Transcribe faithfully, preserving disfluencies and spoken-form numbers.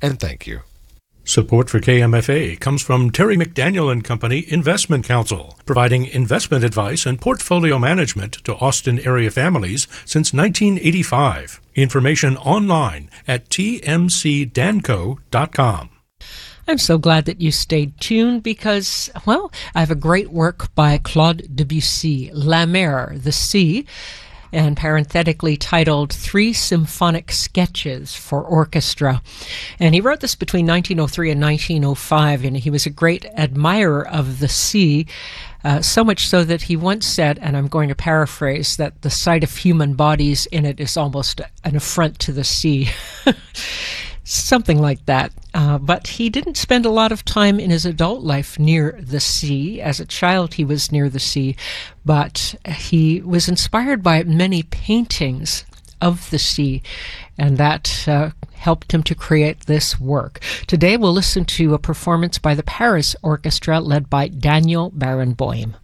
and thank you. Support for K M F A comes from Terry McDaniel and Company Investment Counsel, providing investment advice and portfolio management to Austin area families since nineteen eighty-five. Information online at t m c danco dot com. I'm so glad that you stayed tuned because, well, I have a great work by Claude Debussy, La Mer, the Sea, and parenthetically titled Three Symphonic Sketches for Orchestra. And he wrote this between nineteen oh three and nineteen oh five, and he was a great admirer of the sea, uh, so much so that he once said, and I'm going to paraphrase, that the sight of human bodies in it is almost an affront to the sea. Something like that. Uh, but he didn't spend a lot of time in his adult life near the sea. As a child, he was near the sea, but he was inspired by many paintings of the sea, and that uh, helped him to create this work. Today, we'll listen to a performance by the Paris Orchestra led by Daniel Barenboim.